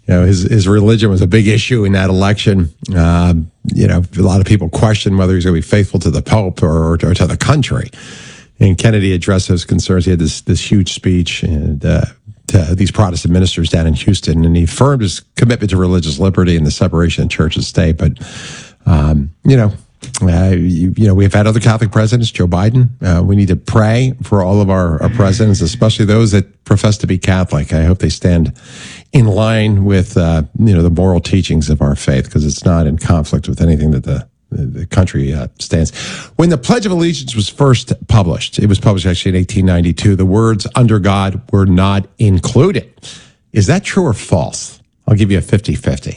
his religion was a big issue in that election. A lot of people questioned whether he's going to be faithful to the Pope or to the country. And Kennedy addressed those concerns. He had this huge speech to these Protestant ministers down in Houston, and he affirmed his commitment to religious liberty and the separation of church and state. But, we've had other Catholic presidents, Joe Biden. We need to pray for all of our presidents, especially those that profess to be Catholic. I hope they stand in line with, the moral teachings of our faith, because it's not in conflict with anything that the country stands. When the Pledge of Allegiance was first published, it was published actually in 1892, the words "under God" were not included. Is that true or false? I'll give you a 50-50.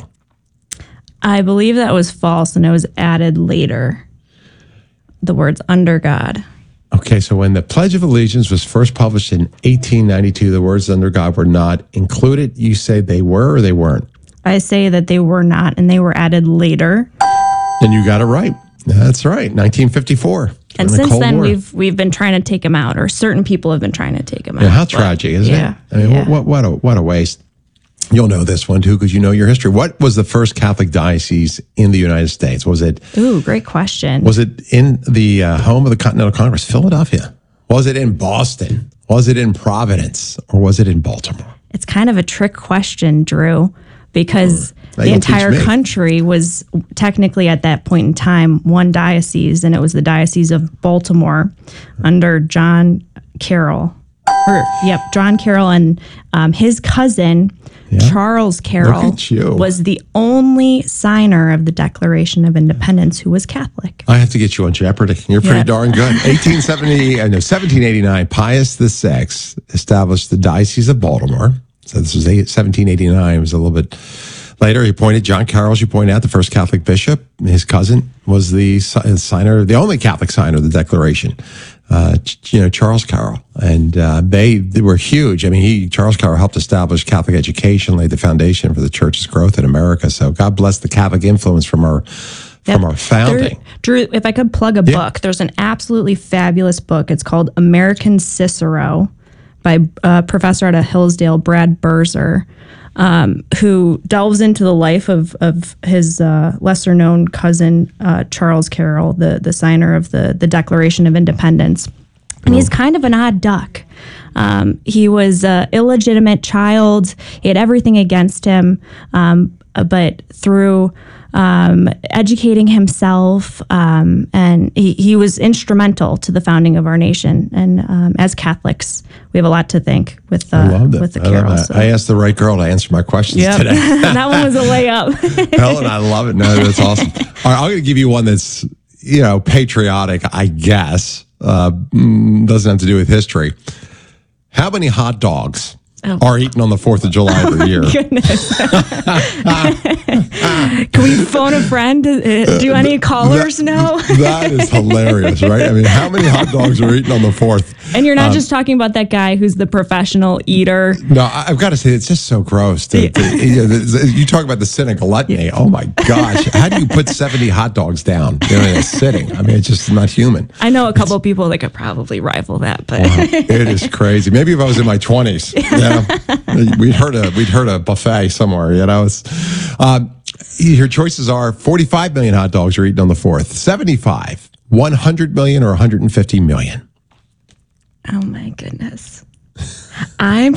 I believe that was false, and it was added later. The words "under God." Okay, so when the Pledge of Allegiance was first published in 1892, the words "under God" were not included. You say they were or they weren't? I say that they were not, and they were added later. And you got it right. That's right, 1954. And since then, we've been trying to take them out, or certain people have been trying to take them out. Yeah, how tragic, isn't it? I mean, what a waste. You'll know this one, too, because you know your history. What was the first Catholic diocese in the United States? Was it... Ooh, great question. Was it in the home of the Continental Congress, Philadelphia? Was it in Boston? Was it in Providence? Or was it in Baltimore? It's kind of a trick question, Drew, because the entire country was technically at that point in time one diocese, and it was the Diocese of Baltimore under John Carroll. John Carroll, and his cousin, Charles Carroll, was the only signer of the Declaration of Independence who was Catholic. I have to get you on Jeopardy. You're pretty darn good. 1789, Pius VI established the Diocese of Baltimore. So this was 1789. It was a little bit later. He appointed John Carroll, as you point out, the first Catholic bishop. His cousin was the only Catholic signer of the Declaration. Charles Carroll, and they were huge. I mean, Charles Carroll helped establish Catholic education, laid the foundation for the church's growth in America. So God bless the Catholic influence from our founding. Drew, if I could plug a book, there's an absolutely fabulous book. It's called American Cicero by a professor out of Hillsdale, Brad Berzer, who delves into the life of his lesser-known cousin, Charles Carroll, the signer of the Declaration of Independence. And he's kind of an odd duck. He was an illegitimate child. He had everything against him, but through educating himself, and he was instrumental to the founding of our nation. And as Catholics, we have a lot to thank with the Carrolls. I asked the right girl to answer my questions today. That one was a layup. Helen, I love it. No, that's awesome. All right, I'm going to give you one that's patriotic, I guess. Doesn't have to do with history. How many hot dogs are eaten on the 4th of July every year? Goodness. Can we phone a friend? Do any callers know? That is hilarious, right? I mean, how many hot dogs are eaten on the 4th? And you're not just talking about that guy who's the professional eater. No, I've got to say, it's just so gross. You talk about the sin of gluttony. Oh, my gosh. How do you put 70 hot dogs down in a sitting? I mean, it's just not human. I know a couple of people that could probably rival that. But it is crazy. Maybe if I was in my 20s, we'd heard a buffet somewhere. Your choices are 45 million hot dogs are eaten on the 4th, 75, 100 million, or 150 million. Oh my goodness. I'll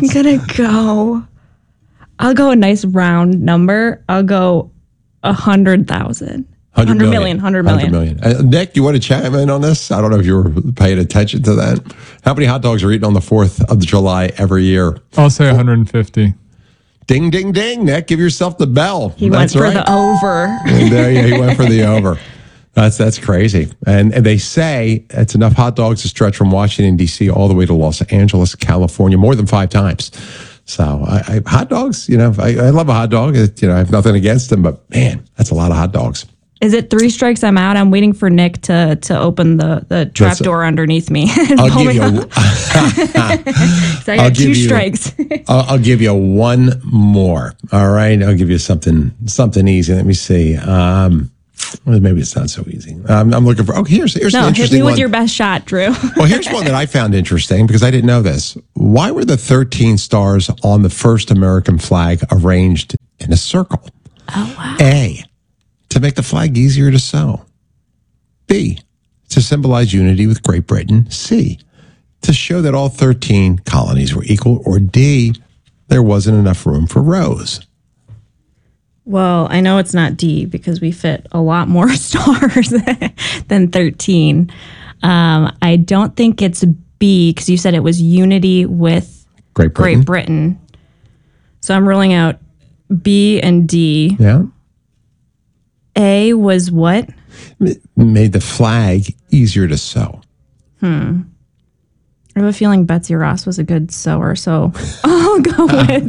go a nice round number. I'll go 100,000. 100 million. Nick, you want to chime in on this? I don't know if you were paying attention to that. How many hot dogs are eaten on the 4th of July every year? I'll say 150. Ding, ding, ding, Nick. Give yourself the bell. He went for the over. He went for the over. That's crazy. And they say it's enough hot dogs to stretch from Washington, D.C. all the way to Los Angeles, California, more than 5 times. So hot dogs, I love a hot dog. I have nothing against them, but man, that's a lot of hot dogs. Is it 3 strikes? I'm out. I'm waiting for Nick to open the trap door underneath me. I'll give you. So I got 2 strikes. I'll give you one more. All right. I'll give you something easy. Let me see. Maybe it's not so easy. I'm looking for. Here's an interesting one. Hit me with your best shot, Drew. Well, here's one that I found interesting because I didn't know this. Why were the 13 stars on the first American flag arranged in a circle. Oh, wow. A, to make the flag easier to sew. B, to symbolize unity with Great Britain. C, to show that all 13 colonies were equal. Or D, there wasn't enough room for rows. Well, I know it's not D because we fit a lot more stars than 13. I don't think it's B because you said it was unity with Great Britain. So I'm ruling out B and D. Yeah. A was what? Made the flag easier to sew. I have a feeling Betsy Ross was a good sewer, so I'll go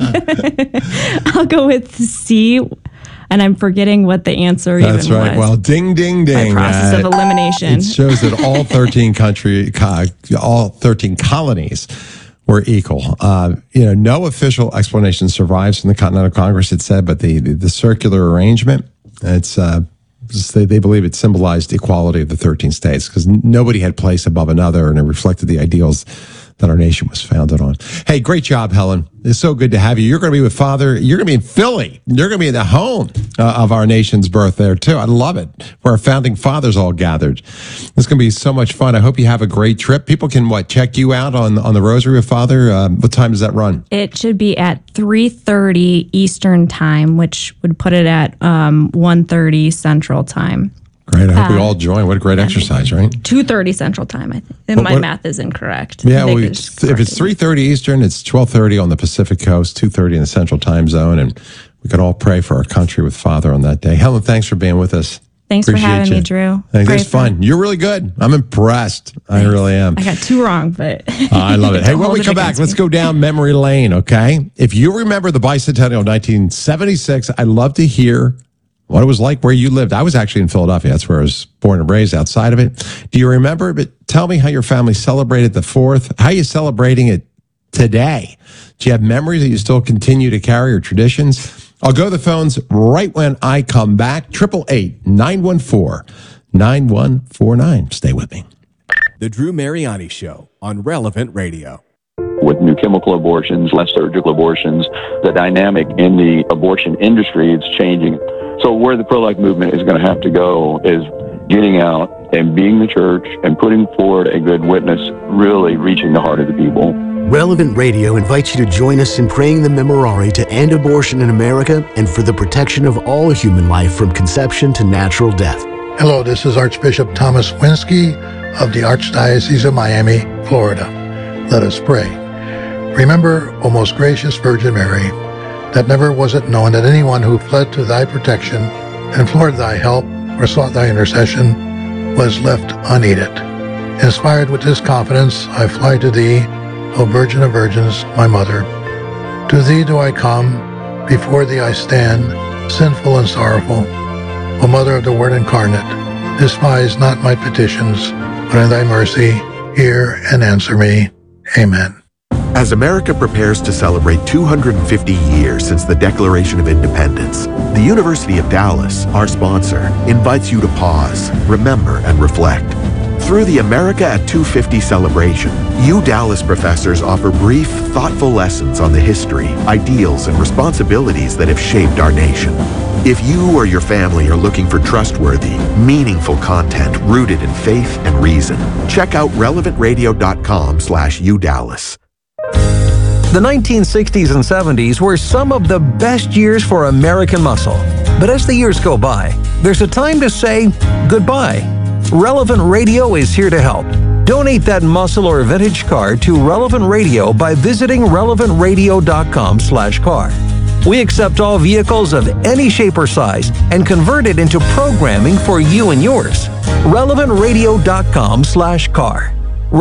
with C, and I'm forgetting what the answer That's even right. was. Well, ding, ding, ding. By process of elimination. It shows that all 13 all 13 colonies were equal. No official explanation survives from the Continental Congress, it said, but the circular arrangement, they believe it symbolized equality of the 13 states because nobody had place above another, and it reflected the ideals that our nation was founded on. Hey, great job, Helen. It's so good to have you. You're going to be with Father. You're going to be in Philly. You're going to be in the home of our nation's birth there, too. I love it, where our founding fathers all gathered. It's going to be so much fun. I hope you have a great trip. People can, check you out on the Rosary with Father? What time does that run? It should be at 3:30 Eastern time, which would put it at 1:30 Central time. Great. I hope we all join. What a great exercise, right? 2:30 Central time, I think. And my math is incorrect. Yeah, if it's 3:30 Eastern, it's 12:30 on the Pacific Coast, 2:30 in the Central Time Zone, and we could all pray for our country with Father on that day. Helen, thanks for being with us. Thanks for having me, Drew. It's fun. You're really good. I'm impressed. I really am. I got 2 wrong, but I love it. Hey, when we come back, let's go down memory lane, okay? If you remember the bicentennial 1976, I'd love to hear what it was like where you lived. I was actually in Philadelphia. That's where I was born and raised, outside of it. Do you remember? But tell me how your family celebrated the 4th. How are you celebrating it today? Do you have memories that you still continue to carry or traditions? I'll go to the phones right when I come back. 888-914-9149. Stay with me. The Drew Mariani Show on Relevant Radio. With new chemical abortions, less surgical abortions, the dynamic in the abortion industry is changing. So where the pro-life movement is going to have to go is getting out and being the church and putting forward a good witness, really reaching the heart of the people. Relevant Radio invites you to join us in praying the Memorare to end abortion in America and for the protection of all human life from conception to natural death. Hello, this is Archbishop Thomas Winsky of the Archdiocese of Miami, Florida. Let us pray. Remember, O most gracious Virgin Mary, that never was it known that anyone who fled to thy protection, implored thy help, or sought thy intercession, was left unaided. Inspired with this confidence, I fly to thee, O Virgin of Virgins, my Mother. To thee do I come, before thee I stand, sinful and sorrowful. O Mother of the Word incarnate, despise not my petitions, but in thy mercy, hear and answer me. Amen. As America prepares to celebrate 250 years since the Declaration of Independence, the University of Dallas, our sponsor, invites you to pause, remember, and reflect. Through the America at 250 celebration, you Dallas professors offer brief, thoughtful lessons on the history, ideals, and responsibilities that have shaped our nation. If you or your family are looking for trustworthy, meaningful content rooted in faith and reason, check out relevantradio.com/udallas. The 1960s and 70s were some of the best years for American muscle. But as the years go by, there's a time to say goodbye. Relevant Radio is here to help. Donate that muscle or vintage car to Relevant Radio by visiting relevantradio.com/car. We accept all vehicles of any shape or size and convert it into programming for you and yours. relevantradio.com/car.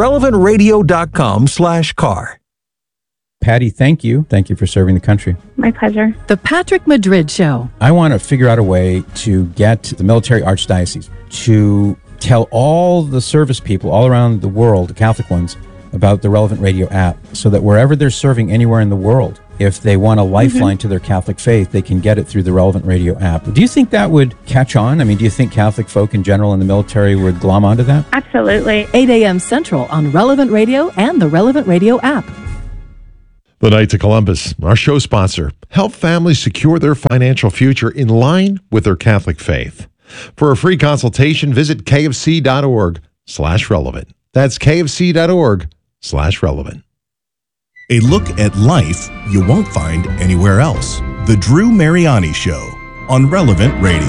relevantradio.com/car. Patty, thank you. Thank you for serving the country. My pleasure. The Patrick Madrid Show. I want to figure out a way to get the military archdiocese to tell all the service people all around the world, the Catholic ones, about the Relevant Radio app so that wherever they're serving anywhere in the world, if they want a lifeline to their Catholic faith, they can get it through the Relevant Radio app. Do you think that would catch on? I mean, do you think Catholic folk in general in the military would glom onto that? Absolutely. 8 a.m. Central on Relevant Radio and the Relevant Radio app. The Knights of Columbus, our show sponsor, help families secure their financial future in line with their Catholic faith. For a free consultation, visit kfc.org/relevant. That's kfc.org/relevant. A look at life you won't find anywhere else. The Drew Mariani Show on Relevant Radio.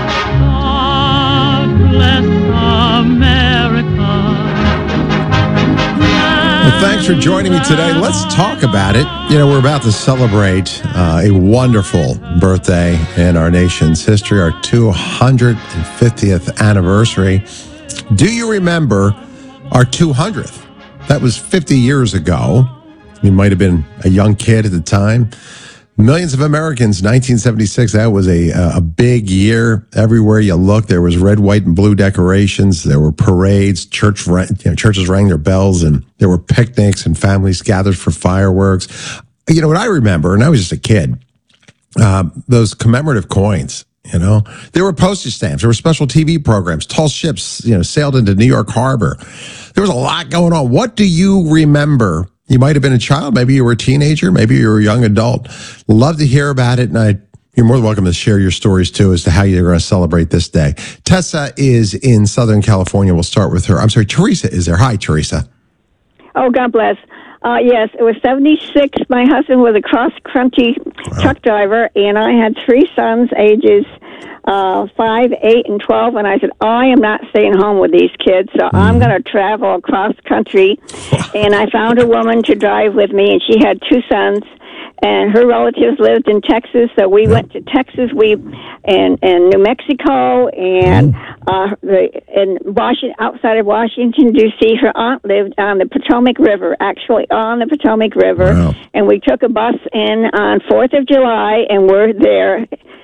God bless America. Well, thanks for joining me today. Let's talk about it. We're about to celebrate a wonderful birthday in our nation's history, our 250th anniversary. Do you remember our 200th? That was 50 years ago. You might have been a young kid at the time. Millions of Americans, 1976, that was a big year. Everywhere you looked, there was red, white, and blue decorations. There were parades. Churches rang their bells, and there were picnics, and families gathered for fireworks. What I remember, and I was just a kid, those commemorative coins. There were postage stamps. There were special TV programs. Tall ships, sailed into New York Harbor. There was a lot going on. What do you remember? You might have been a child. Maybe you were a teenager. Maybe you were a young adult. Love to hear about it. And you're more than welcome to share your stories, too, as to how you're going to celebrate this day. Tessa is in Southern California. We'll start with her. I'm sorry, Teresa is there. Hi, Teresa. Oh, God bless. Yes, it was 76. My husband was a cross-country truck driver, and I had three sons, ages 5, 8, and 12, and I said, I am not staying home with these kids, so I'm going to travel across country. And I found a woman to drive with me, and she had two sons, and her relatives lived in Texas, so we went to Texas, and New Mexico, and outside of Washington, D.C. Her aunt lived on the Potomac River, and we took a bus in on 4th of July, and we're there.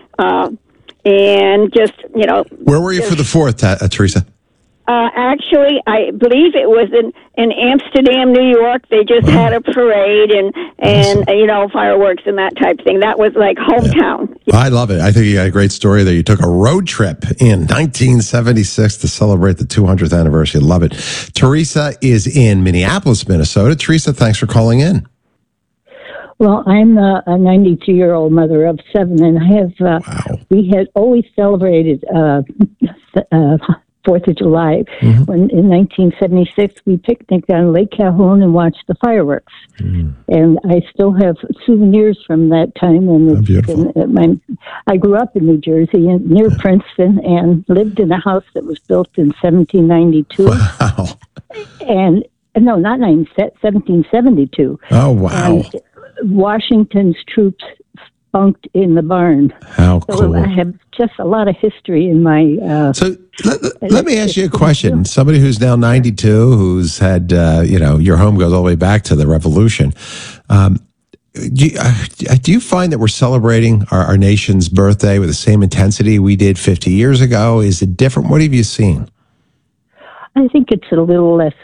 And just, Where were you for the 4th, Teresa? Actually, I believe it was in Amsterdam, New York. They just had a parade and fireworks and that type of thing. That was like hometown. I love it. I think you got a great story there. You took a road trip in 1976 to celebrate the 200th anniversary. Love it. Teresa is in Minneapolis, Minnesota. Teresa, thanks for calling in. Well, I'm a 92-year-old mother of 7, and I have. We had always celebrated 4th of July. When in 1976 we picnicked on Lake Calhoun and watched the fireworks. And I still have souvenirs from that time. And I grew up in New Jersey, near Princeton, and lived in a house that was built in 1792. Wow! And no, not 1772. Oh wow! And Washington's troops spunked in the barn. How cool. So I have just a lot of history in my... So let me ask you a question. Somebody who's now 92, who's had, your home goes all the way back to the Revolution. Do you find that we're celebrating our nation's birthday with the same intensity we did 50 years ago? Is it different? What have you seen? I think it's a little less...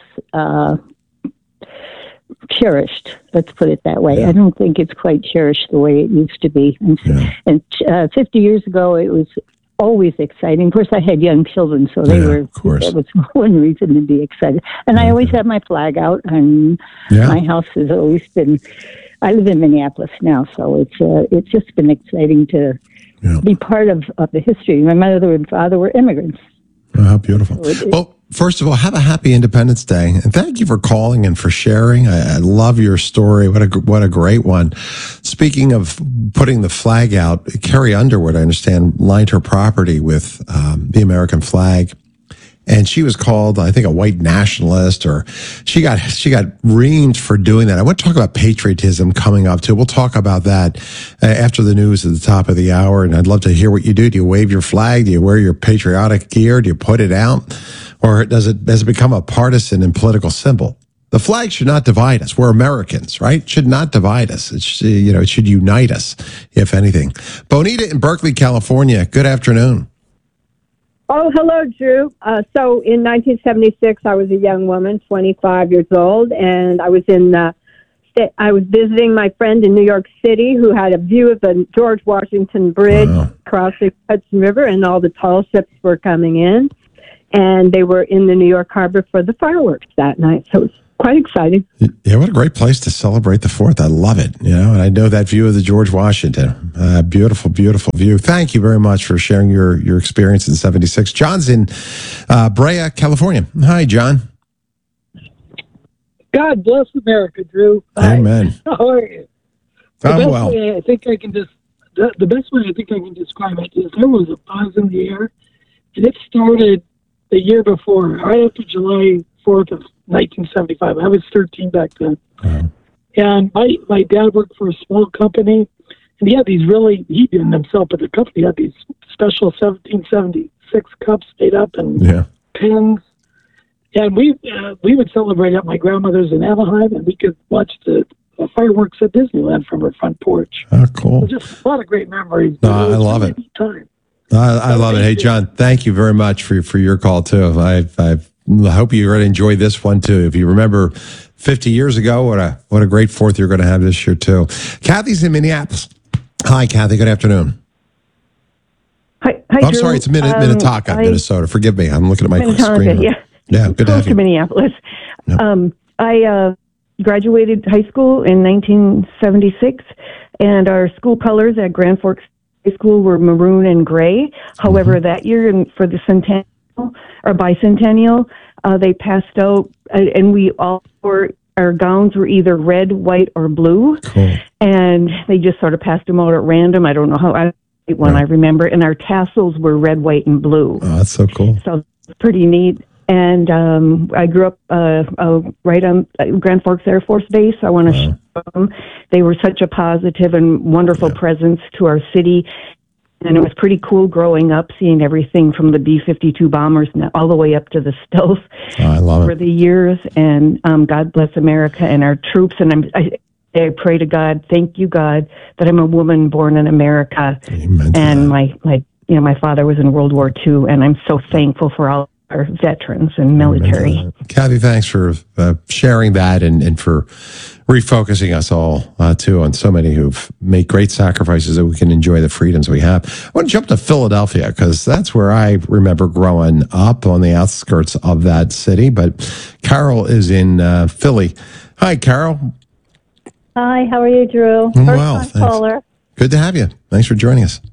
cherished, let's put it that way. Yeah. I don't think it's quite cherished the way it used to be. And 50 years ago, it was always exciting. Of course, I had young children, so that was one reason to be excited. And I always have my flag out, and my house has always been, I live in Minneapolis now, so it's just been exciting to be part of the history. My mother and father were immigrants. Oh, how beautiful. Well, first of all, have a happy Independence Day. And thank you for calling and for sharing. I love your story. What a great one. Speaking of putting the flag out, Carrie Underwood, I understand, lined her property with the American flag. And she was called, I think, a white nationalist, or she got reamed for doing that. I want to talk about patriotism coming up, too. We'll talk about that after the news at the top of the hour, and I'd love to hear what you do. Do you wave your flag? Do you wear your patriotic gear? Do you put it out? Or has it become a partisan and political symbol? The flag should not divide us. We're Americans, right? It should not divide us. It should unite us, if anything. Bonita in Berkeley, California. Good afternoon. Oh, hello, Drew. So in 1976, I was a young woman, 25 years old, and I was visiting my friend in New York City who had a view of the George Washington Bridge crossing Hudson River, and all the tall ships were coming in, and they were in the New York Harbor for the fireworks that night. So it was quite exciting. Yeah, what a great place to celebrate the 4th. I love it. And I know that view of the George Washington. Beautiful, beautiful view. Thank you very much for sharing your experience in 76. John's in Brea, California. Hi, John. God bless America, Drew. Amen. How are you? I'm well. The best way I think I can describe it is there was a buzz in the air, and it started the year before, right after July 4th of 1975. I was 13 back then. And my dad worked for a small company, and he didn't himself, but the company had these special 1776 cups made up and pins. And we would celebrate at my grandmother's in Anaheim, and we could watch the fireworks at Disneyland from her front porch. Oh, cool. Just a lot of great memories. I love it. I love it. Hey, John, thank you very much for your call, too. I hope you're going to enjoy this one, too. If you remember 50 years ago, what a great 4th you're going to have this year, too. Kathy's in Minneapolis. Hi, Kathy. Good afternoon. Hi, I'm sorry. It's Minnetonka, Minnesota. Forgive me. I'm looking at my screen. Yeah, good to have you. Minneapolis. Yep. I graduated high school in 1976, and our school colors at Grand Forks High School were maroon and gray. However, that year, for the centennial or bicentennial, they passed out, and we all were. Our gowns were either red, white, or blue, and they just sort of passed them out at random. I don't know how. I remember, and our tassels were red, white, and blue. Oh, that's so cool. So it's pretty neat. And I grew up right on Grand Forks Air Force Base. I want to show them. They were such a positive and wonderful presence to our city. And it was pretty cool growing up, seeing everything from the B-52 bombers all the way up to the stealth over the years. And God bless America and our troops. And I pray to God, thank you, God, that I'm a woman born in America. Amen. And my father was in World War II, and I'm so thankful for all our veterans and military. Kathy, thanks for sharing that and for refocusing us all, too, on so many who've made great sacrifices that we can enjoy the freedoms we have. I want to jump to Philadelphia because that's where I remember growing up, on the outskirts of that city. But Carol is in Philly. Hi, Carol. Hi, how are you, Drew? I'm well, thanks. Caller. Good to have you. Thanks for joining us.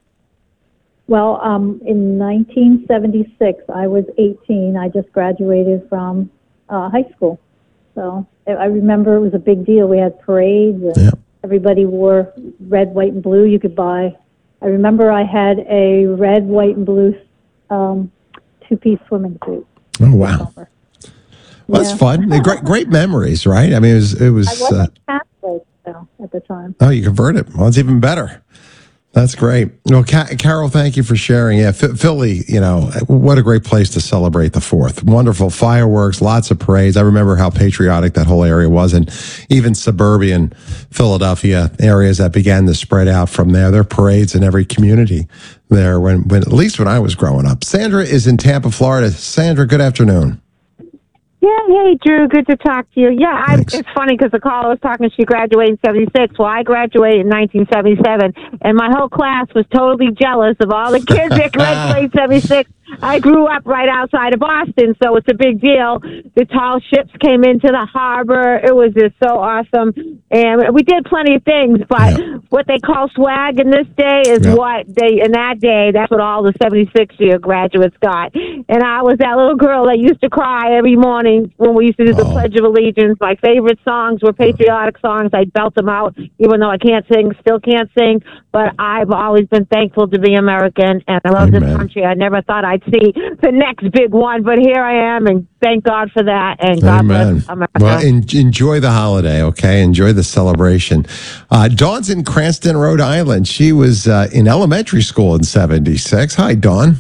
Well, in 1976, I was 18. I just graduated from high school. So I remember it was a big deal. We had parades, and everybody wore red, white, and blue. You could buy. I remember I had a red, white, and blue two-piece swimming suit. Oh, wow. Well, that's fun. Great memories, right? I mean, it was. I wasn't Catholic, though, at the time. Oh, you converted. Well, it's even better. That's great. Well, Carol, thank you for sharing. Yeah, Philly, what a great place to celebrate the 4th. Wonderful fireworks, lots of parades. I remember how patriotic that whole area was, and even suburban Philadelphia areas that began to spread out from there. There are parades in every community there when at least when I was growing up. Sandra is in Tampa, Florida. Sandra, good afternoon. Yeah, hey, Drew, good to talk to you. Yeah, it's funny because the caller was talking, she graduated in 76. Well, I graduated in 1977, and my whole class was totally jealous of all the kids that graduated in 76. I grew up right outside of Boston, so it's a big deal. The tall ships came into the harbor. It was just so awesome. And we did plenty of things, but what they call swag in this day is what they, in that day, that's what all the 76-year graduates got. And I was that little girl that used to cry every morning when we used to do the Pledge of Allegiance. My favorite songs were patriotic songs. I'd belt them out, even though I can't sing, still can't sing. But I've always been thankful to be American, and I love this country. I never thought I'd see the next big one, but here I am, and thank God for that. And God bless America. Well, enjoy the holiday, okay? Enjoy the celebration. Dawn's in Cranston, Rhode Island. She was in elementary school in 76. Hi, Dawn.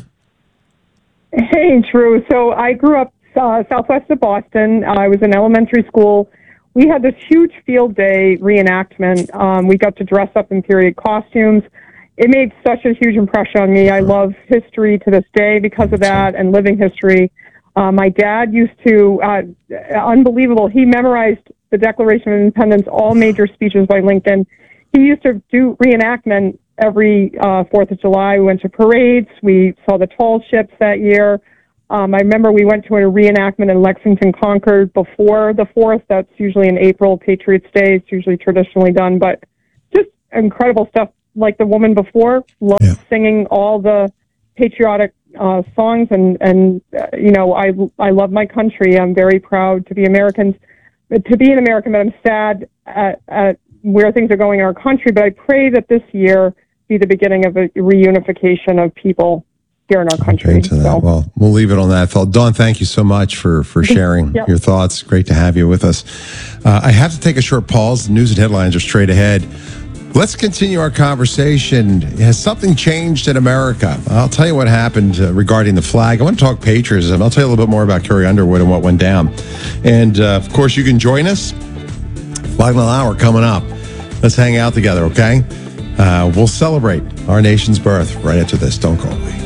Hey, Drew. So I grew up southwest of Boston. I was in elementary school. We had this huge field day reenactment. We got to dress up in period costumes. It made such a huge impression on me. I love history to this day because of that, and living history. My dad used to, unbelievable, he memorized the Declaration of Independence, all major speeches by Lincoln. He used to do reenactment every 4th of July. We went to parades. We saw the tall ships that year. I remember we went to a reenactment in Lexington, Concord before the 4th. That's usually in April, Patriots Day. It's usually traditionally done, but just incredible stuff. Like the woman before, loved singing all the patriotic songs, and you know, I love my country. I'm very proud to be American, but I'm sad at where things are going in our country. But I pray that this year be the beginning of a reunification of people here in our country. Well, we'll leave it on that. Dawn, thank you so much for sharing your thoughts. Great to have you with us. I have to take a short pause. The news and headlines are straight ahead. Let's continue our conversation. Has something changed in America? I'll tell you what happened regarding the flag. I want to talk patriotism. I'll tell you a little bit more about Carrie Underwood and what went down. And, of course, you can join us. Flag Mile Hour coming up. Let's hang out together, okay? We'll celebrate our nation's birth right after this. Don't go away.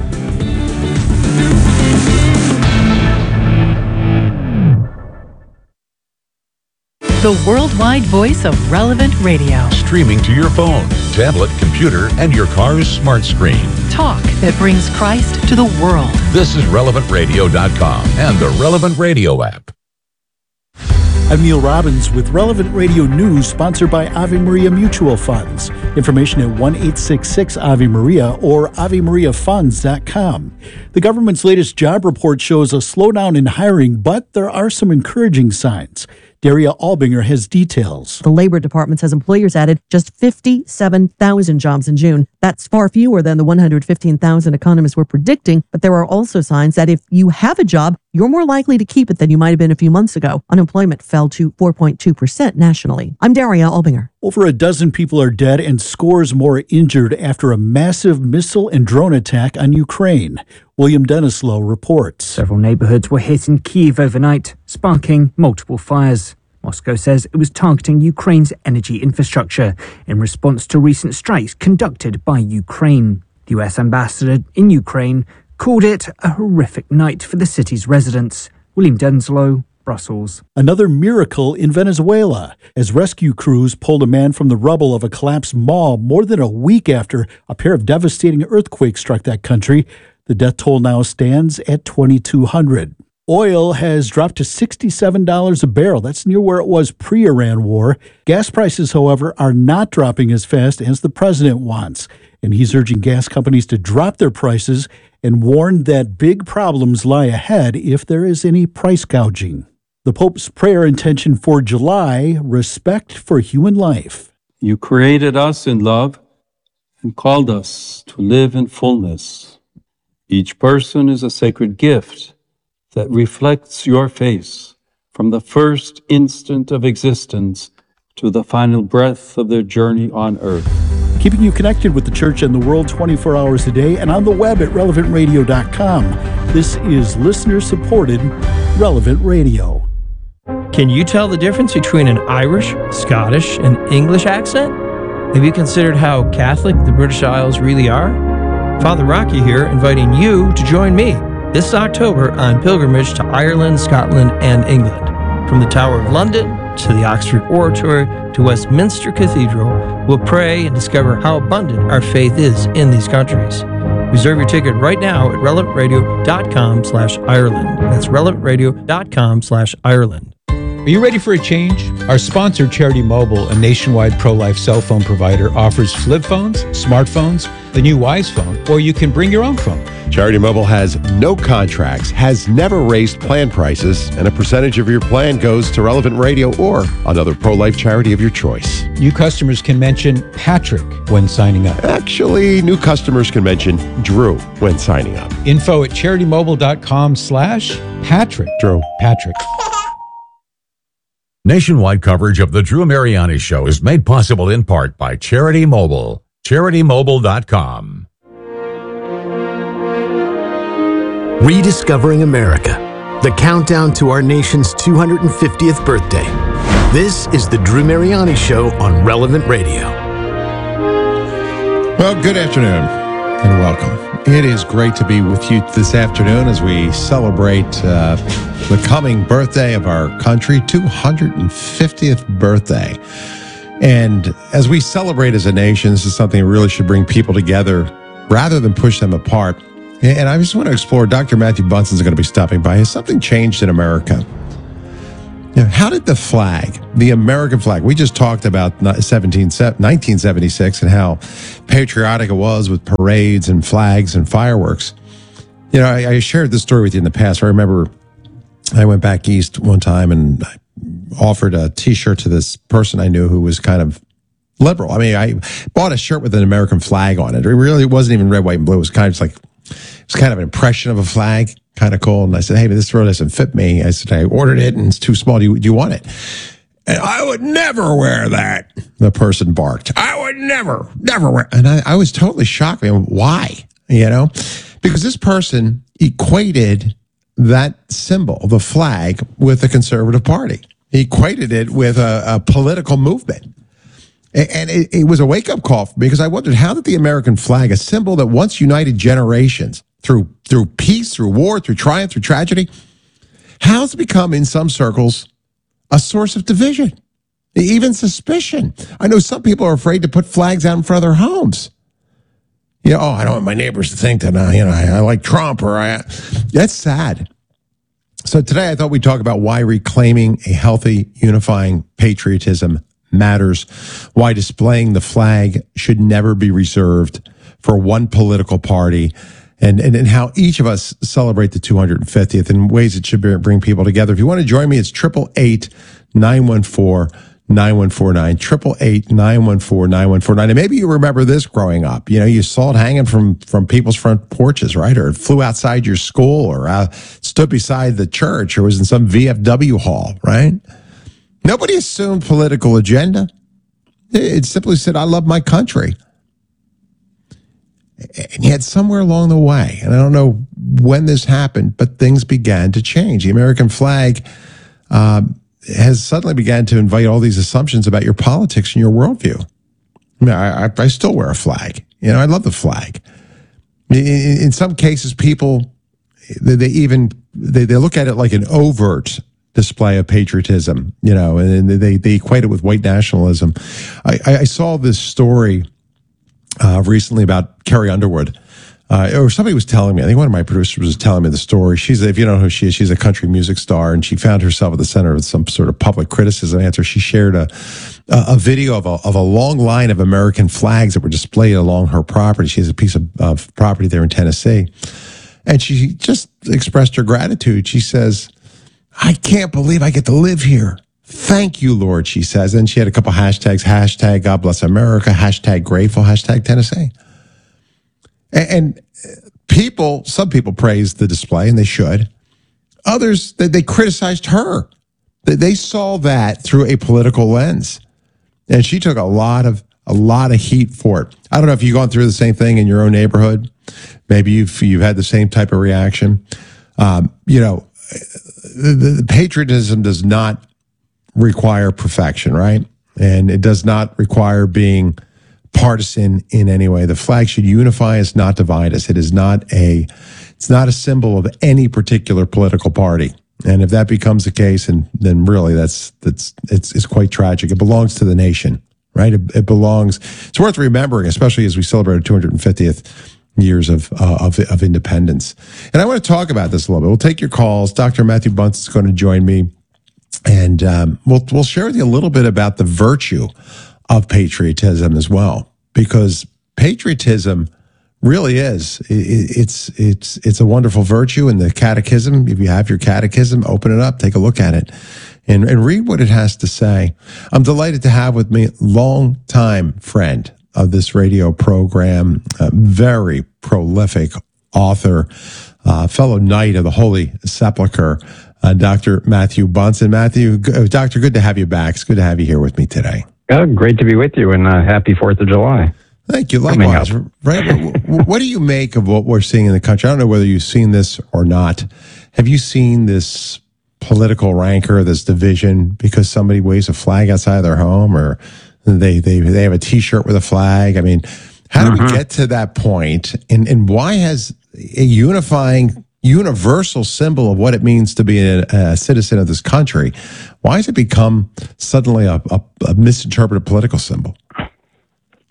The worldwide voice of Relevant Radio. Streaming to your phone, tablet, computer, and your car's smart screen. Talk that brings Christ to the world. This is RelevantRadio.com and the Relevant Radio app. I'm Neil Robbins with Relevant Radio News, sponsored by Ave Maria Mutual Funds. Information at 1-866-AVE-MARIA or AveMariaFunds.com. The government's latest job report shows a slowdown in hiring, but there are some encouraging signs. Daria Albinger has details. The Labor Department says employers added just 57,000 jobs in June. That's far fewer than the 115,000 economists were predicting, but there are also signs that if you have a job, you're more likely to keep it than you might have been a few months ago. Unemployment fell to 4.2% nationally. I'm Daria Albinger. Over a dozen people are dead and scores more injured after a massive missile and drone attack on Ukraine. William Denislow reports. Several neighborhoods were hit in Kyiv overnight, sparking multiple fires. Moscow says it was targeting Ukraine's energy infrastructure in response to recent strikes conducted by Ukraine. The US ambassador in Ukraine called it a horrific night for the city's residents. William Denslow, Brussels. Another miracle in Venezuela, as rescue crews pulled a man from the rubble of a collapsed mall more than a week after a pair of devastating earthquakes struck that country. The death toll now stands at 2,200. Oil has dropped to $67 a barrel. That's near where it was pre-Iran war. Gas prices, however, are not dropping as fast as the president wants. And he's urging gas companies to drop their prices and warned that big problems lie ahead if there is any price gouging. The Pope's prayer intention for July, respect for human life. You created us in love and called us to live in fullness. Each person is a sacred gift that reflects your face from the first instant of existence to the final breath of their journey on earth. Keeping you connected with the church and the world 24 hours a day and on the web at relevantradio.com. This is listener-supported Relevant Radio. Can you tell the difference between an Irish, Scottish, and English accent? Have you considered how Catholic the British Isles really are? Father Rocky here, inviting you to join me this October on pilgrimage to Ireland, Scotland, and England. From the Tower of London to the Oxford Oratory to Westminster Cathedral, we'll pray and discover how abundant our faith is in these countries. Reserve your ticket right now at relevantradio.com/Ireland. That's relevantradio.com/Ireland. Are you ready for a change? Our sponsor, Charity Mobile, a nationwide pro-life cell phone provider, offers flip phones, smartphones, the new Wise phone, or you can bring your own phone. Charity Mobile has no contracts, has never raised plan prices, and a percentage of your plan goes to Relevant Radio or another pro-life charity of your choice. New customers can mention Patrick when signing up. Actually, new customers can mention Drew when signing up. Info at CharityMobile.com/Patrick. Drew. Patrick. Nationwide coverage of The Drew Mariani Show is made possible in part by Charity Mobile. CharityMobile.com. Rediscovering America, the countdown to our nation's 250th birthday. This is The Drew Mariani Show on Relevant Radio. Well, good afternoon and welcome. It is great to be with you this afternoon as we celebrate the coming birthday of our country, 250th birthday. And as we celebrate as a nation, this is something that really should bring people together rather than push them apart. And I just want to explore, Dr. Matthew Bunson is going to be stopping by. Has something changed in America? How did the flag, the American flag, we just talked about 1976 and how patriotic it was with parades and flags and fireworks. I shared this story with you in the past. I remember I went back east one time and I offered a T-shirt to this person I knew who was kind of liberal. I mean, I bought a shirt with an American flag on it. It really wasn't even red, white, and blue. It was kind of an impression of a flag, kind of cool. And I said, hey, but this really doesn't fit me. I said, I ordered it and it's too small. Do you want it? And I would never wear that. The person barked. I would never wear. And I was totally shocked. I mean, why? Because this person equated that symbol, the flag, with the Conservative Party. He equated it with a political movement. And it was a wake-up call for me because I wondered, how did the American flag, a symbol that once united generations through peace, through war, through triumph, through tragedy, how has it become, in some circles, a source of division, even suspicion? I know some people are afraid to put flags out in front of their homes. I don't want my neighbors to think that, I like Trump that's sad. So today I thought we'd talk about why reclaiming a healthy, unifying patriotism matters, why displaying the flag should never be reserved for one political party, and how each of us celebrate the 250th in ways that should bring people together. If you want to join me, it's 888-914-9149, 888-914-9149. And maybe you remember this growing up. You saw it hanging from people's front porches, right? Or it flew outside your school, or stood beside the church, or was in some VFW hall, right? Nobody assumed political agenda. It simply said, I love my country. And yet somewhere along the way, and I don't know when this happened, but things began to change. The American flag has suddenly began to invite all these assumptions about your politics and your worldview. I still wear a flag. I love the flag. In some cases, people, they look at it like an overt display of patriotism, and they equate it with white nationalism. I saw this story recently about Carrie Underwood, or somebody was telling me, I think one of my producers was telling me the story. If you don't know who she is, she's a country music star, and she found herself at the center of some sort of public criticism after she shared a video of a long line of American flags that were displayed along her property. She has a piece of property there in Tennessee, and she just expressed her gratitude. She says, I can't believe I get to live here. Thank you, Lord, she says. And she had a couple hashtags, hashtag God bless America, hashtag grateful, hashtag Tennessee. And some people praised the display, and they should. Others, they criticized her. They saw that through a political lens. And she took a lot of heat for it. I don't know if you've gone through the same thing in your own neighborhood. Maybe you've had the same type of reaction. The patriotism does not require perfection, right? And it does not require being partisan in any way. The flag should unify us, not divide us. It's not a symbol of any particular political party. And if that becomes the case, then really it's quite tragic. It belongs to the nation, right? It belongs. It's worth remembering, especially as we celebrate our 250th years of independence. And I want to talk about this a little bit. We'll take your calls. Dr. Matthew Bunson is going to join me, and we'll share with you a little bit about the virtue of patriotism as well, because patriotism really is. It's a wonderful virtue. And the catechism, if you have your catechism, open it up, take a look at it, and read what it has to say. I'm delighted to have with me longtime friend of this radio program, very prolific author, fellow Knight of the Holy Sepulchre, Dr. Matthew Bunson. Doctor, good to have you back. It's good to have you here with me today. Great to be with you, and happy 4th of July. Thank you. Likewise. Right. What do you make of what we're seeing in the country? I don't know whether you've seen this or not. Have you seen this political rancor, this division, because somebody waves a flag outside their home, or they have a T-shirt with a flag? I mean, how do we get to that point? And why has a unifying, universal symbol of what it means to be a citizen of this country, why has it become suddenly a misinterpreted political symbol?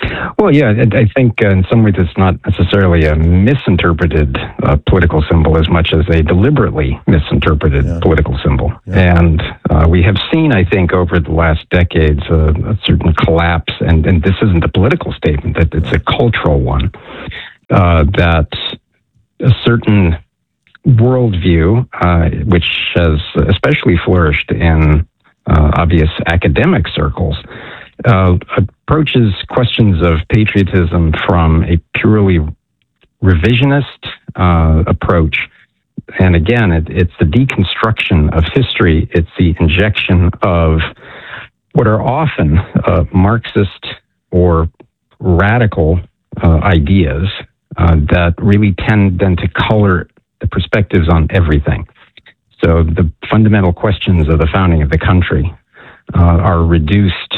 Well, yeah, I think in some ways it's not necessarily a misinterpreted political symbol as much as a deliberately misinterpreted political symbol. Yeah. And we have seen, I think, over the last decades, a certain collapse, and this isn't a political statement, that it's a cultural one, that a certain worldview, which has especially flourished in obvious academic circles, approaches questions of patriotism from a purely revisionist approach. And again, it's the deconstruction of history. It's the injection of what are often Marxist or radical ideas that really tend then to color the perspectives on everything. So the fundamental questions of the founding of the country are reduced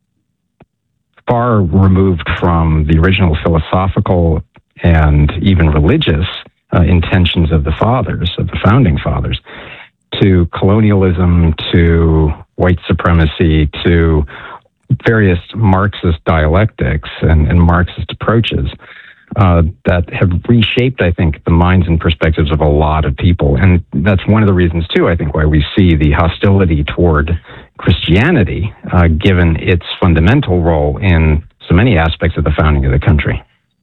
far removed from the original philosophical and even religious intentions of the fathers, of the founding fathers, to colonialism, to white supremacy, to various Marxist dialectics and Marxist approaches that have reshaped, I think, the minds and perspectives of a lot of people. And that's one of the reasons, too, I think, why we see the hostility toward Christianity, given its fundamental role in so many aspects of the founding of the country.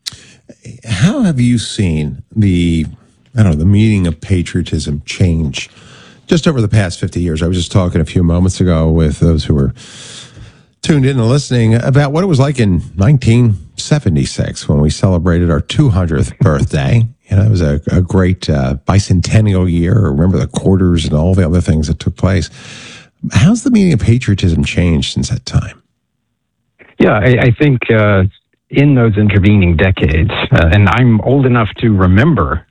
How have you seen the meaning of patriotism change just over the past 50 years? I was just talking a few moments ago with those who were tuned in and listening about what it was like in 1976 when we celebrated our 200th birthday. You know, it was a great bicentennial year. Remember the quarters and all the other things that took place. How's the meaning of patriotism changed since that time? Yeah, I think in those intervening decades, and I'm old enough to remember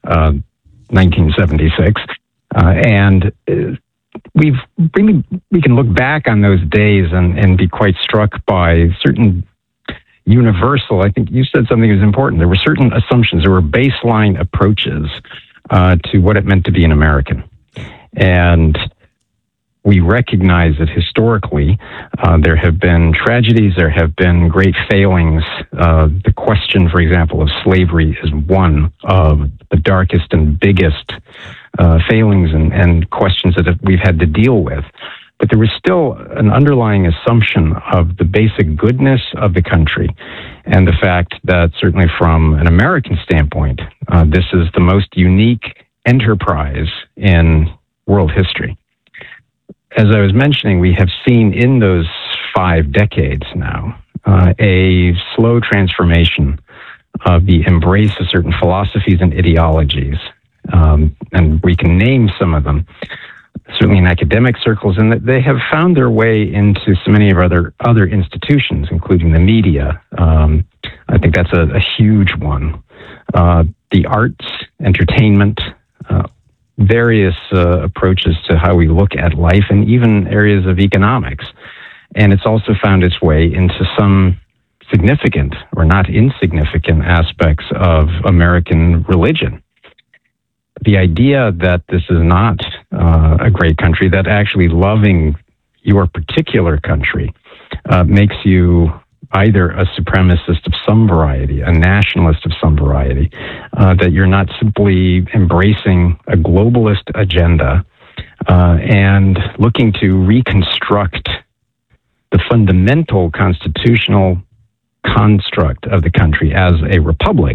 1976, and we can look back on those days and be quite struck by certain universal, I think you said something that was important. There were certain assumptions, there were baseline approaches to what it meant to be an American. And we recognize that historically there have been tragedies, there have been great failings. The question, for example, of slavery is one of the darkest and biggest failings and questions that we've had to deal with. But there was still an underlying assumption of the basic goodness of the country and the fact that certainly from an American standpoint, this is the most unique enterprise in world history. As I was mentioning, we have seen in those 5 decades now a slow transformation of the embrace of certain philosophies and ideologies. And we can name some of them, certainly in academic circles, and that they have found their way into so many of other institutions, including the media. I think that's a huge one. The arts, entertainment, various approaches to how we look at life, and even areas of economics. And it's also found its way into some significant or not insignificant aspects of American religion. The idea that this is not a great country, that actually loving your particular country makes you either a supremacist of some variety, a nationalist of some variety, that you're not simply embracing a globalist agenda and looking to reconstruct the fundamental constitutional construct of the country as a republic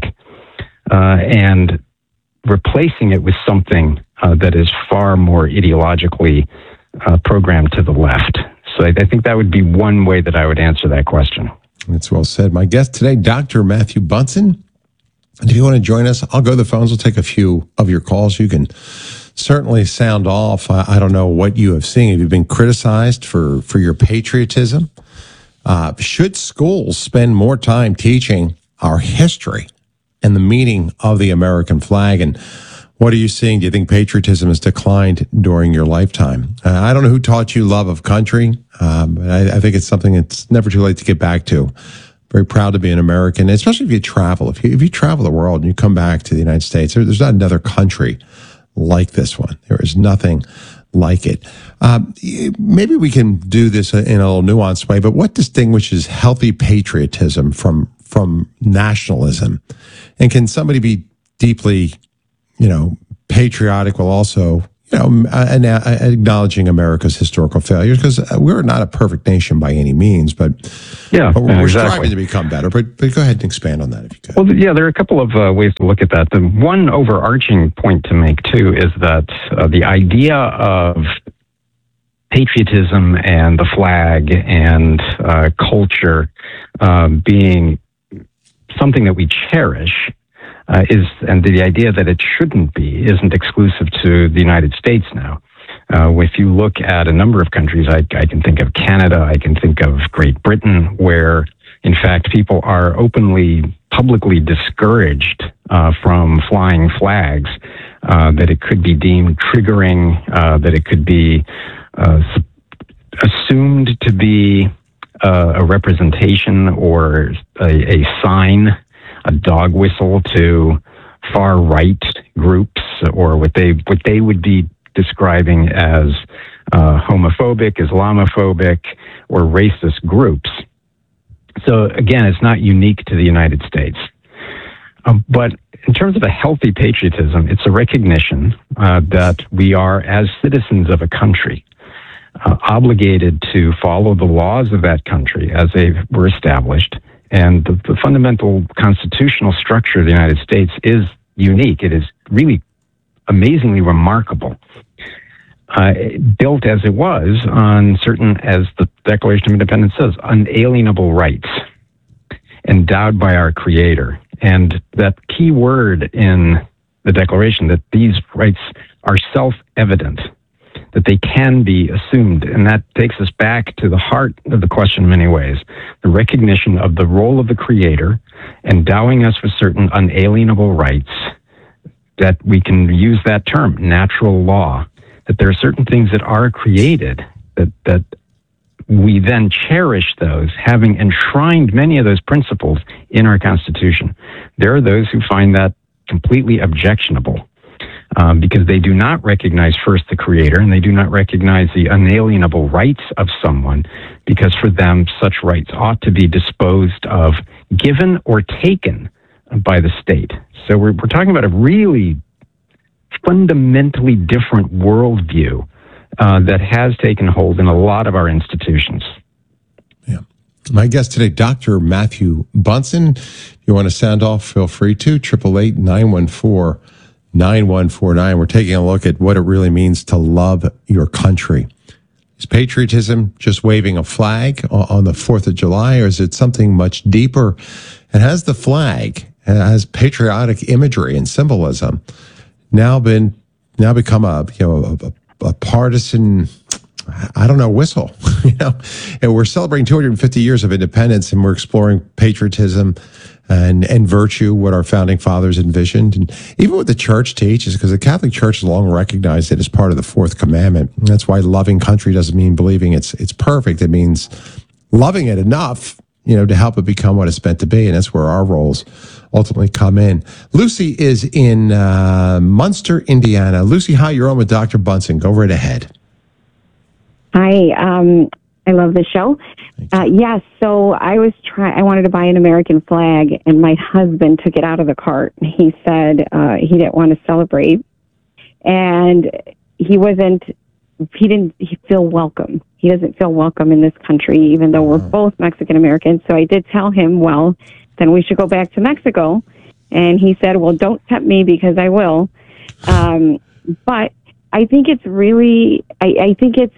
and replacing it with something that is far more ideologically programmed to the left. So I think that would be one way that I would answer that question. That's well said. My guest today, Dr. Matthew Bunson. And if you want to join us, I'll go to the phones. We'll take a few of your calls. You can certainly sound off. I don't know what you have seen. Have you been criticized for your patriotism? Should schools spend more time teaching our history and the meaning of the American flag? And what are you seeing? Do you think patriotism has declined during your lifetime? I don't know who taught you love of country, but I think it's something that's never too late to get back to. Very proud to be an American, especially if you travel. If you travel the world and you come back to the United States, there's not another country like this one. There is nothing like it. Maybe we can do this in a little nuanced way, but what distinguishes healthy patriotism from from nationalism? And can somebody be deeply, patriotic while also, acknowledging America's historical failures? Because we're not a perfect nation by any means, but we're exactly. striving to become better. But go ahead and expand on that if you could. Well, yeah, there are a couple of ways to look at that. The one overarching point to make, too, is that the idea of patriotism and the flag and culture being something that we cherish and the idea that it shouldn't be isn't exclusive to the United States now. If you look at a number of countries, I can think of Canada, I can think of Great Britain, where in fact people are publicly discouraged from flying flags, that it could be deemed triggering, that it could be assumed to be a representation or a sign, a dog whistle to far right groups, or what they would be describing as homophobic, Islamophobic, or racist groups. So again, it's not unique to the United States. But in terms of a healthy patriotism, it's a recognition that we are, as citizens of a country, obligated to follow the laws of that country as they were established. And the fundamental constitutional structure of the United States is unique. It is really amazingly remarkable. Built as it was on certain, as the Declaration of Independence says, unalienable rights endowed by our Creator. And that key word in the Declaration, that these rights are self-evident, that they can be assumed. And that takes us back to the heart of the question in many ways, the recognition of the role of the Creator, endowing us with certain unalienable rights, that we can use that term, natural law, that there are certain things that are created, that we then cherish those, having enshrined many of those principles in our Constitution. There are those who find that completely objectionable, because they do not recognize first the Creator, and they do not recognize the unalienable rights of someone, because for them such rights ought to be disposed of, given or taken by the state. So we're talking about a really fundamentally different worldview that has taken hold in a lot of our institutions. Yeah. My guest today, Dr. Matthew Bunson. If you want to sound off, feel free to. 888-914-9149. We're taking a look at what it really means to love your country. Is patriotism just waving a flag on the 4th of July, or is it something much deeper? And has the flag, has patriotic imagery and symbolism now become a partisan, whistle, and we're celebrating 250 years of independence, and we're exploring patriotism and virtue, what our founding fathers envisioned, and even what the church teaches, because the Catholic Church has long recognized it as part of the fourth commandment. And that's why loving country doesn't mean believing it's perfect. It means loving it enough, to help it become what it's meant to be. And that's where our roles ultimately come in. Lucy is in Munster, Indiana. Lucy, hi, you're on with Dr. Bunson. Go right ahead. Hi, I love the show. Yes, so I wanted to buy an American flag, and my husband took it out of the cart. He said he didn't want to celebrate, and he didn't feel welcome. He doesn't feel welcome in this country, even though we're both Mexican Americans. So I did tell him, well, then we should go back to Mexico. And he said, well, don't tempt me because I will. But I think it's really, it's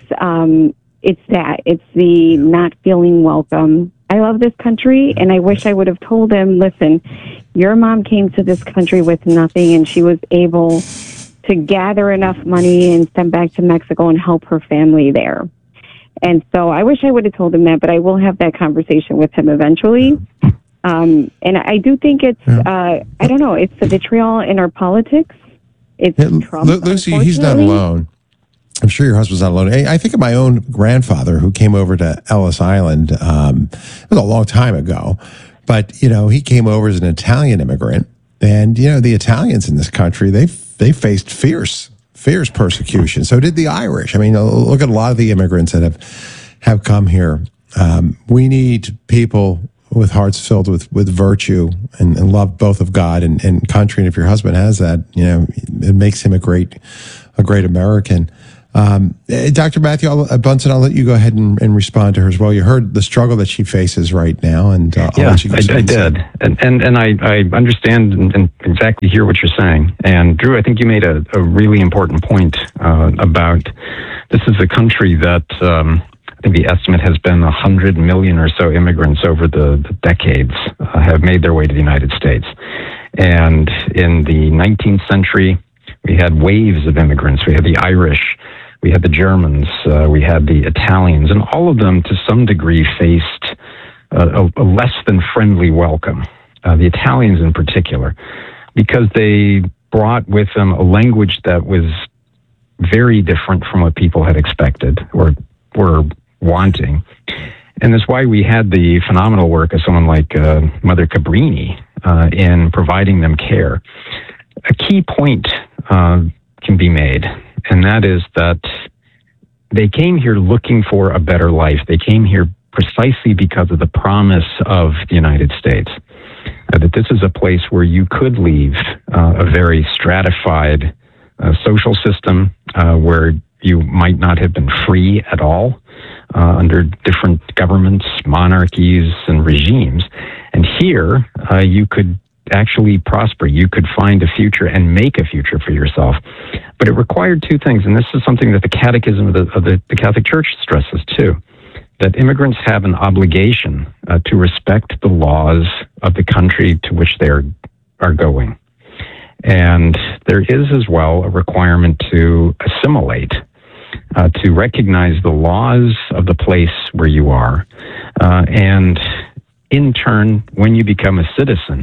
the not feeling welcome. I love this country, and I wish I would have told him, listen, your mom came to this country with nothing, and she was able to gather enough money and send back to Mexico and help her family there. And so I wish I would have told him that, but I will have that conversation with him eventually. And I do think it's, it's a vitriol in our politics. It's Trump. Lucy, he's not alone. I'm sure your husband's not alone. I think of my own grandfather who came over to Ellis Island. It was a long time ago, but he came over as an Italian immigrant, and the Italians in this country they faced fierce persecution. So did the Irish. I mean, look at a lot of the immigrants that have come here. We need people with hearts filled with virtue and love both of God and country. And if your husband has that, it makes him a great American. Dr. Matthew Bunson, I'll let you go ahead and respond to her as well. You heard the struggle that she faces right now, and I did, and I understand and exactly hear what you're saying. And Drew, I think you made a really important point about this is a country that I think the estimate has been 100 million or so immigrants over the decades have made their way to the United States. And in the 19th century, we had waves of immigrants. We had the Irish, we had the Germans, we had the Italians, and all of them to some degree faced a less than friendly welcome. The Italians in particular, because they brought with them a language that was very different from what people had expected or were wanting. And that's why we had the phenomenal work of someone like Mother Cabrini in providing them care. A key point can be made, and that is that they came here looking for a better life. They came here precisely because of the promise of the United States, that this is a place where you could leave a very stratified social system where you might not have been free at all under different governments, monarchies, and regimes. And here you could actually prosper. You could find a future and make a future for yourself. But it required two things, and this is something that the Catechism of the Catholic Church stresses too, that immigrants have an obligation to respect the laws of the country to which they are going. And there is as well a requirement to assimilate, to recognize the laws of the place where you are, and in turn, when you become a citizen,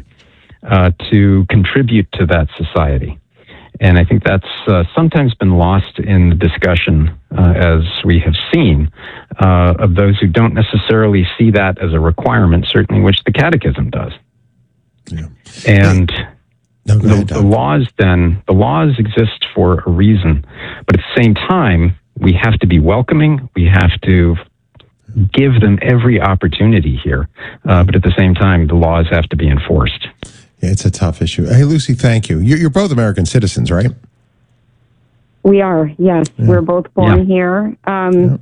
to contribute to that society. And I think that's sometimes been lost in the discussion, as we have seen, of those who don't necessarily see that as a requirement, certainly which the Catechism does. Yeah. And the laws exist for a reason, but at the same time, we have to be welcoming. We have to give them every opportunity here, but at the same time, the laws have to be enforced. Yeah, it's a tough issue. Hey, Lucy, thank you. You're both American citizens, right? We are, yes. Yeah. We're both born here. And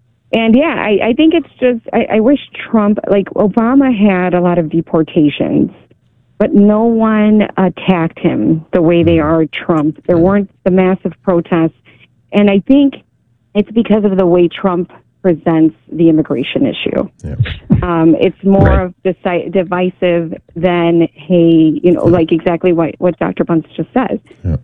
I think it's just, I wish Trump, like Obama had a lot of deportations, but no one attacked him the way they are Trump. There weren't the massive protests. And I think it's because of the way Trump presents the immigration issue. Yeah. It's more of divisive than, hey, like exactly what Dr. Bunce just said. Yeah.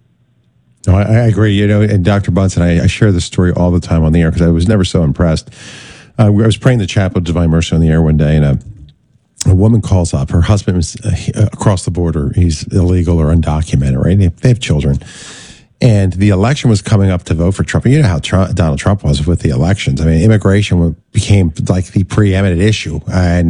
No, I agree. And Dr. Bunson, I share this story all the time on the air because I was never so impressed. I was praying the Chapel of Divine Mercy on the air one day, and a woman calls up. Her husband is across the border. He's illegal or undocumented, right? They have children. And the election was coming up to vote for Trump. And you know how Donald Trump was with the elections. I mean, immigration became like the preeminent issue. And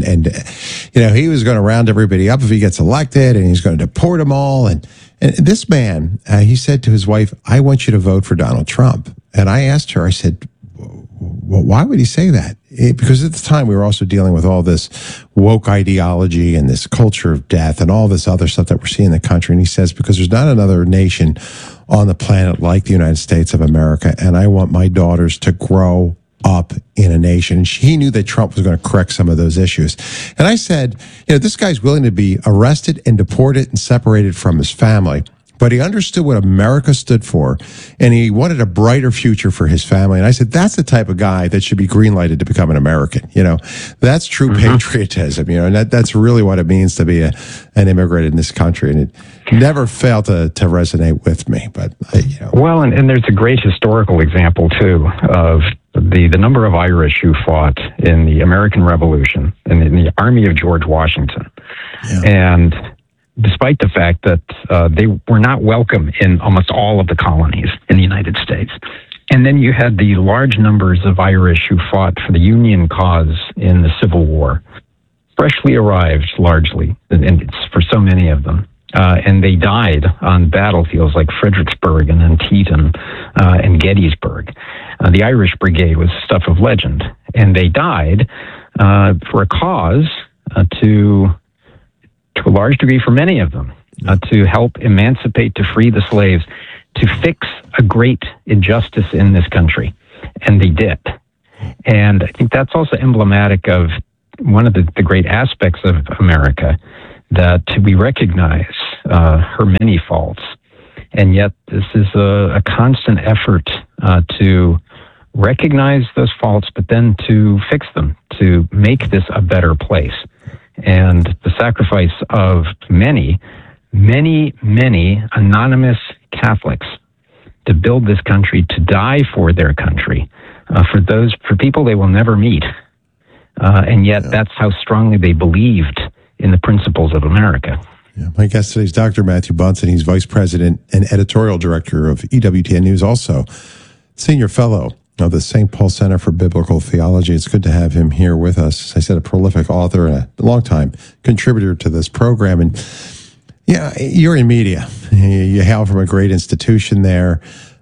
he was going to round everybody up if he gets elected, and he's going to deport them all. And this man, he said to his wife, I want you to vote for Donald Trump. And I asked her, I said, well, why would he say that? Because at the time we were also dealing with all this woke ideology and this culture of death and all this other stuff that we're seeing in the country. And he says, because there's not another nation on the planet like the United States of America, and I want my daughters to grow up in a nation. And he knew that Trump was going to correct some of those issues. And I said, this guy's willing to be arrested and deported and separated from his family, but he understood what America stood for, and he wanted a brighter future for his family. And I said, that's the type of guy that should be green-lighted to become an American. That's true patriotism, and that's really what it means to be an immigrant in this country. And it never failed to resonate with me. But, Well, and there's a great historical example, too, of the number of Irish who fought in the American Revolution and in the army of George Washington. Yeah. And despite the fact that they were not welcome in almost all of the colonies in the United States. And then you had the large numbers of Irish who fought for the Union cause in the Civil War, freshly arrived largely, and it's for so many of them. And they died on battlefields like Fredericksburg and Antietam and Gettysburg. The Irish Brigade was stuff of legend, and they died for a cause to a large degree for many of them, to help emancipate, to free the slaves, to fix a great injustice in this country. And they did. And I think that's also emblematic of one of the great aspects of America, that we recognize her many faults. And yet this is a constant effort to recognize those faults, but then to fix them, to make this a better place. And the sacrifice of many, many, many anonymous Catholics to build this country, to die for their country, for people they will never meet. And yet that's how strongly they believed in the principles of America. Yeah, my guest today is Dr. Matthew Bunson. He's Vice President and Editorial Director of EWTN News, also Senior Fellow of the St. Paul Center for Biblical Theology. It's good to have him here with us. As I said, a prolific author and a longtime contributor to this program. And yeah, you're in media. You hail from a great institution there.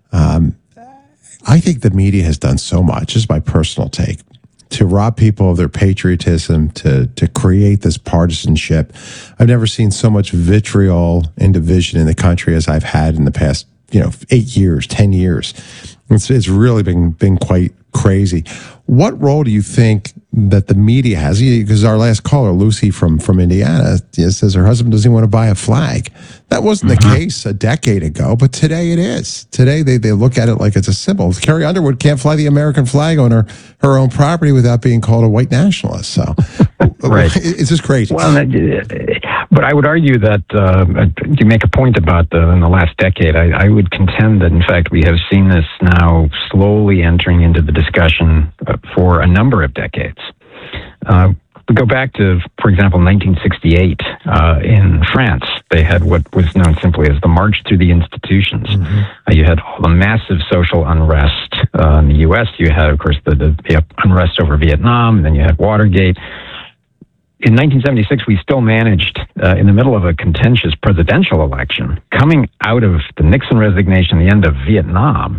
I think the media has done so much, this is my personal take, to rob people of their patriotism, to create this partisanship. I've never seen so much vitriol and division in the country as I've had in the past, 8 years, 10 years. It's really been quite crazy. What role do you think that the media has? Because our last caller, Lucy from Indiana, says her husband doesn't want to buy a flag. That wasn't the case a decade ago, but today it is. Today they look at it like it's a symbol. Carrie Underwood can't fly the American flag on her own property without being called a white nationalist. So right. It's just crazy. Well, but I would argue that you make a point about in the last decade. I would contend that, in fact, we have seen this now slowly entering into the discussion for a number of decades. We go back to, for example, 1968 in France. They had what was known simply as the March Through the Institutions. You had all the massive social unrest. In the U.S., you had, of course, the unrest over Vietnam, and then you had Watergate. In 1976, we still managed, in the middle of a contentious presidential election, coming out of the Nixon resignation, the end of Vietnam,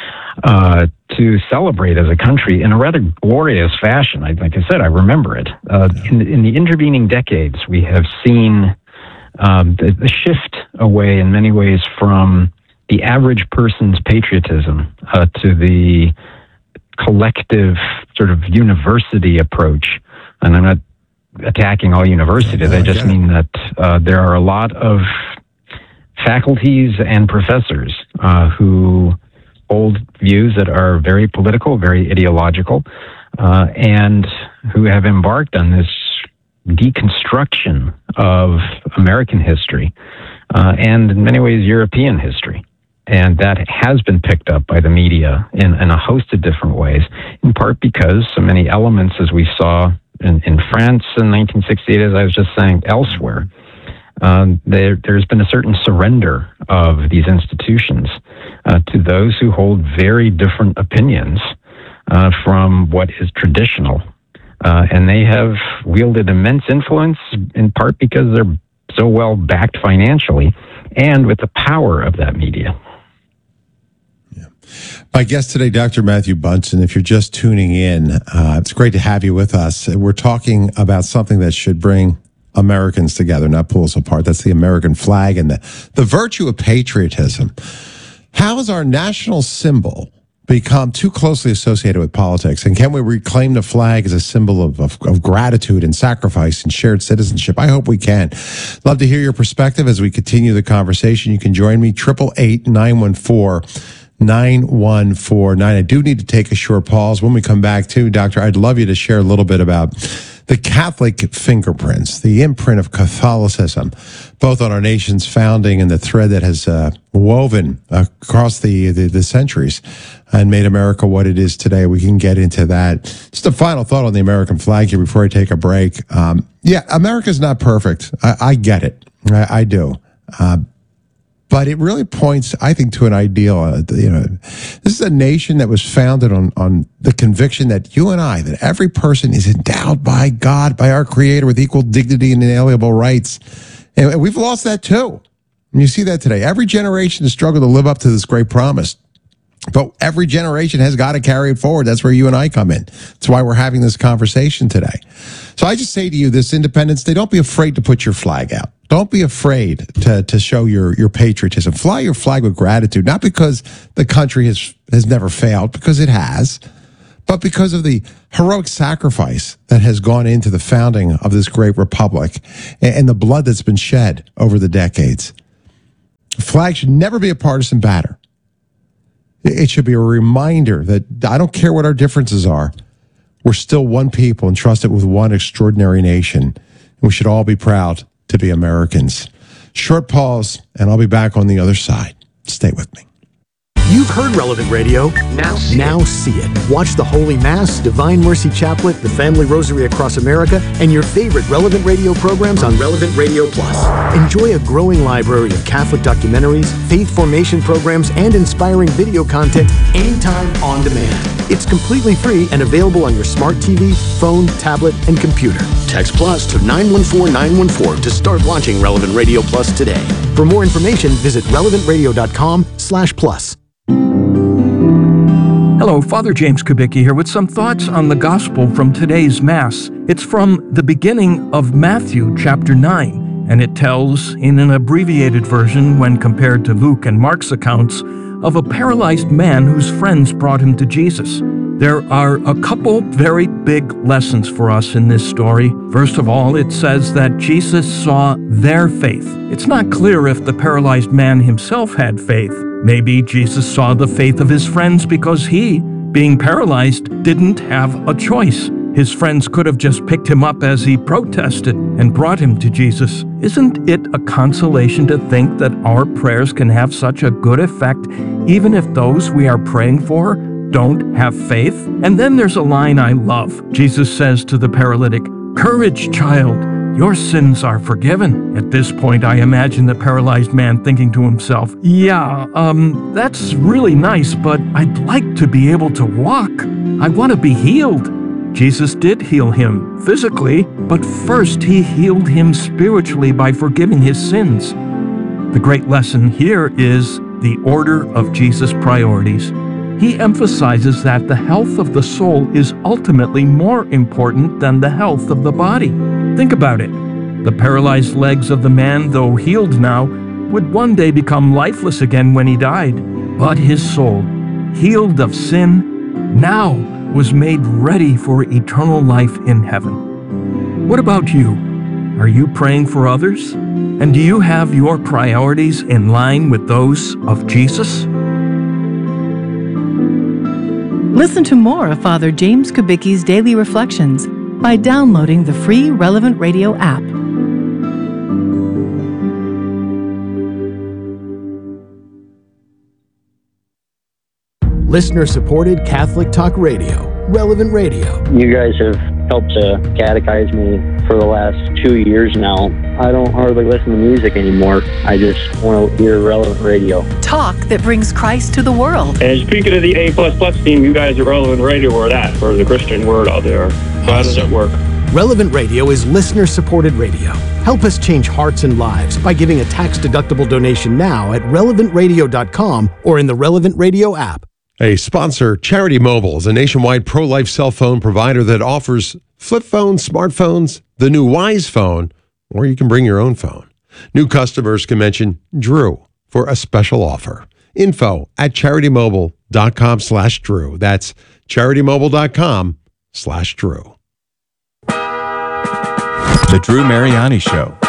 to celebrate as a country in a rather glorious fashion. Like I said, I remember it. In the intervening decades, we have seen the shift away in many ways from the average person's patriotism to the collective sort of university approach. And I'm not attacking all universities. I just mean that there are a lot of faculties and professors who hold views that are very political, very ideological, and who have embarked on this deconstruction of American history and in many ways European history. And that has been picked up by the media in a host of different ways, in part because so many elements, as we saw in France in 1968, as I was just saying, elsewhere, there's been a certain surrender of these institutions to those who hold very different opinions from what is traditional. And they have wielded immense influence, in part because they're so well backed financially and with the power of that media. My guest today, Dr. Matthew Bunson. If you're just tuning in, it's great to have you with us. We're talking about something that should bring Americans together, not pull us apart. That's the American flag and the virtue of patriotism. How has our national symbol become too closely associated with politics? And can we reclaim the flag as a symbol of gratitude and sacrifice and shared citizenship? I hope we can. Love to hear your perspective as we continue the conversation. You can join me, 888-914-9149. I do need to take a short pause. When we come back, too, Doctor, I'd love you to share a little bit about the Catholic fingerprints, the imprint of Catholicism, both on our nation's founding and the thread that has woven across the centuries and made America what it is today. We can get into that. Just a final thought on the American flag here before I take a break. America's not perfect. I get it. I do. But it really points, I think, to an ideal. This is a nation that was founded on the conviction that you and I, that every person is endowed by God, by our Creator, with equal dignity and inalienable rights. And we've lost that too. And you see that today. Every generation has struggled to live up to this great promise. But every generation has got to carry it forward. That's where you and I come in. That's why we're having this conversation today. So I just say to you, this Independence Day, don't be afraid to put your flag out. Don't be afraid to show your patriotism. Fly your flag with gratitude, not because the country has never failed, because it has, but because of the heroic sacrifice that has gone into the founding of this great republic and the blood that's been shed over the decades. The flag should never be a partisan banner. It should be a reminder that I don't care what our differences are, we're still one people entrusted with one extraordinary nation. And we should all be proud to be Americans. Short pause, and I'll be back on the other side. Stay with me. You've heard Relevant Radio. Now see it. Watch the Holy Mass, Divine Mercy Chaplet, the Family Rosary Across America, and your favorite Relevant Radio programs on Relevant Radio Plus. Enjoy a growing library of Catholic documentaries, faith formation programs, and inspiring video content anytime on demand. It's completely free and available on your smart TV, phone, tablet, and computer. Text Plus to 914914 to start watching Relevant Radio Plus today. For more information, visit relevantradio.com/plus. Hello, Father James Kubicki here with some thoughts on the gospel from today's Mass. It's from the beginning of Matthew chapter 9, and it tells, in an abbreviated version when compared to Luke and Mark's accounts, of a paralyzed man whose friends brought him to Jesus. There are a couple very big lessons for us in this story. First of all, it says that Jesus saw their faith. It's not clear if the paralyzed man himself had faith. Maybe Jesus saw the faith of his friends because he, being paralyzed, didn't have a choice. His friends could have just picked him up as he protested and brought him to Jesus. Isn't it a consolation to think that our prayers can have such a good effect, even if those we are praying for don't have faith? And then there's a line I love. Jesus says to the paralytic, "Courage, child, your sins are forgiven." At this point, I imagine the paralyzed man thinking to himself, that's really nice, but I'd like to be able to walk. I want to be healed. Jesus did heal him physically, but first he healed him spiritually by forgiving his sins. The great lesson here is the order of Jesus' priorities. He emphasizes that the health of the soul is ultimately more important than the health of the body. Think about it. The paralyzed legs of the man, though healed now, would one day become lifeless again when he died. But his soul, healed of sin, now was made ready for eternal life in heaven. What about you? Are you praying for others? And do you have your priorities in line with those of Jesus? Listen to more of Father James Kubicki's Daily Reflections by downloading the free Relevant Radio app. Listener-supported Catholic Talk Radio, Relevant Radio. You guys have helped to catechize me for the last 2 years now. I don't hardly listen to music anymore. I just want to hear Relevant Radio. Talk that brings Christ to the world. And speaking of the A++ team, you guys at Relevant Radio are that for the Christian word out there. How does it work? Relevant Radio is listener-supported radio. Help us change hearts and lives by giving a tax-deductible donation now at relevantradio.com or in the Relevant Radio app. A sponsor, Charity Mobile, is a nationwide pro-life cell phone provider that offers flip phones, smartphones, the new Wise phone, or you can bring your own phone. New customers can mention Drew for a special offer. Info at CharityMobile.com/Drew. That's CharityMobile.com/Drew. The Drew Mariani Show.